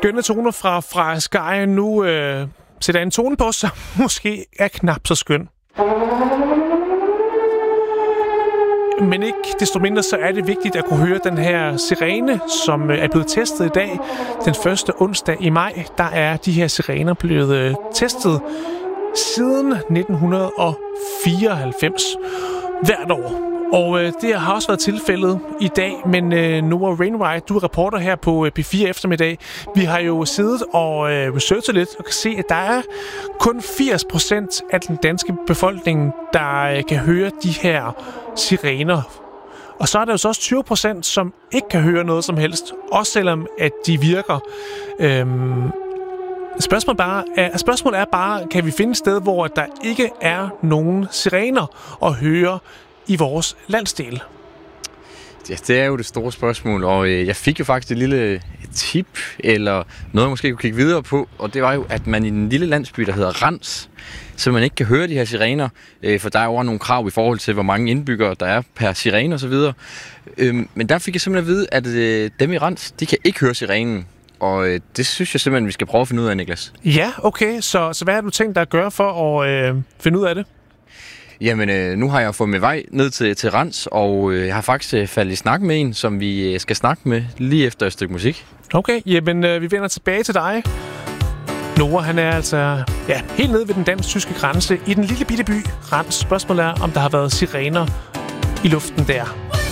Skønne toner fra Sky. Nu sætter jeg en tone på, som måske er knap så skøn. Men ikke desto mindre, så er det vigtigt at kunne høre den her sirene, som er blevet testet i dag. Den første onsdag i maj, der er de her sirener blevet testet siden 1994 hvert år. Og det har også været tilfældet i dag, men Noah Wainwright, du er reporter her på P4 eftermiddag. Vi har jo siddet og researchet lidt og kan se, at der er kun 80% af den danske befolkning, der kan høre de her sirener. Og så er der jo så også 20%, som ikke kan høre noget som helst, også selvom at de virker. Spørgsmålet er bare, kan vi finde et sted, hvor der ikke er nogen sirener at høre i vores landsdel? Ja, det er jo det store spørgsmål, og jeg fik jo faktisk et lille tip, eller noget, jeg måske kunne kigge videre på, og det var jo, at man i den lille landsby, der hedder Rans, så man ikke kan høre de her sirener, for der er jo nogle krav i forhold til, hvor mange indbyggere der er per sirene og så videre. Men der fik jeg simpelthen at vide, at dem i Rans, de kan ikke høre sirenen. Og det synes jeg simpelthen, vi skal prøve at finde ud af, Niklas. Ja, okay. Så hvad har du tænkt dig at gøre for at finde ud af det? Jamen, nu har jeg fået med vej ned til Rans, og jeg har faktisk faldet i snak med en, som vi skal snakke med lige efter et stykke musik. Okay, jamen vi vender tilbage til dig. Noah, han er altså helt nede ved den dansk-tyske grænse i den lille bitte by Rans. Spørgsmålet er, om der har været sirener i luften der.